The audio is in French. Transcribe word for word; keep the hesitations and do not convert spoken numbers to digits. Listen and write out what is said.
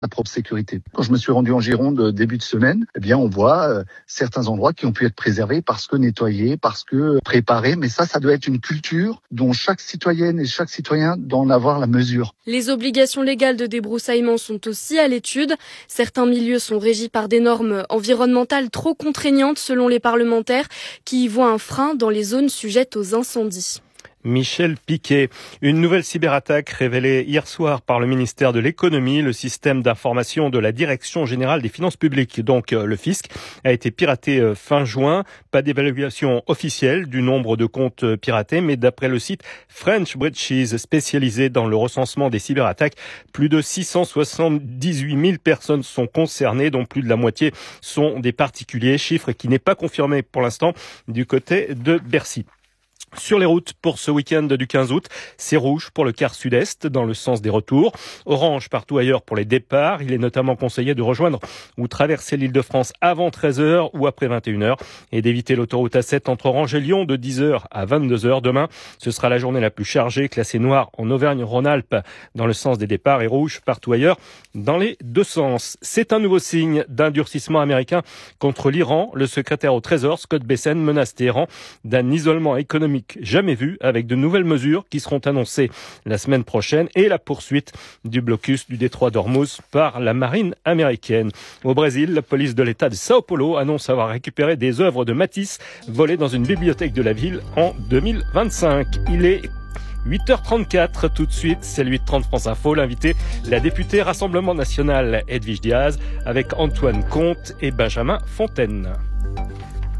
la propre sécurité. Quand je me suis rendu en Gironde début de semaine, eh bien on voit euh, certains endroits qui ont pu être préservés parce que nettoyés, parce que préparés. Mais ça, ça doit être une culture dont chaque citoyenne et chaque citoyen doit en avoir la mesure. Les obligations légales de débroussaillement sont aussi à l'étude. Certains milieux sont régis par des normes environnementales trop contraignantes selon les parlementaires qui y voient un frein dans les zones sujettes aux incendies. Michel Piquet. Une nouvelle cyberattaque révélée hier soir par le ministère de l'économie. Le système d'information de la Direction générale des finances publiques, donc le fisc, a été piraté fin juin. Pas d'évaluation officielle du nombre de comptes piratés, mais d'après le site French Breaches, spécialisé dans le recensement des cyberattaques, plus de six cent soixante-dix-huit mille personnes sont concernées, dont plus de la moitié sont des particuliers, chiffre qui n'est pas confirmé pour l'instant du côté de Bercy. Sur les routes pour ce week-end du quinze août, c'est rouge pour le quart sud-est dans le sens des retours, orange partout ailleurs pour les départs. Il est notamment conseillé de rejoindre ou traverser l'Île-de-France avant treize heures ou après vingt et une heures et d'éviter l'autoroute A sept entre Orange et Lyon de dix heures à vingt-deux heures. Demain, ce sera la journée la plus chargée, classée noire en Auvergne-Rhône-Alpes dans le sens des départs et rouge partout ailleurs dans les deux sens. C'est un nouveau signe d'un durcissement américain contre l'Iran. Le secrétaire au Trésor, Scott Bessent, menace Téhéran d'un isolement économique jamais vu, avec de nouvelles mesures qui seront annoncées la semaine prochaine et la poursuite du blocus du détroit d'Ormuz par la marine américaine. Au Brésil, la police de l'État de Sao Paulo annonce avoir récupéré des œuvres de Matisse volées dans une bibliothèque de la ville en deux mille vingt-cinq. Il est huit heures trente-quatre, tout de suite, c'est le huit heures trente France Info. L'invité, la députée Rassemblement National Edwige Diaz, avec Antoine Comte et Benjamin Fontaine.